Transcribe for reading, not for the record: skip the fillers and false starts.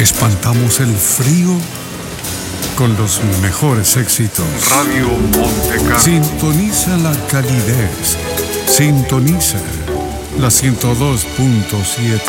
Espantamos el frío con los mejores éxitos. Radio Montecarlo. Sintoniza la calidez. Sintoniza la 102.7.